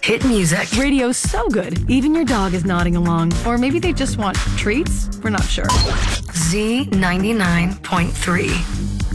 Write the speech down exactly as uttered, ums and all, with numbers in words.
Hit music. Radio's so good, even your dog is nodding along. Or maybe they just want treats? We're not sure. Z ninety-nine point three.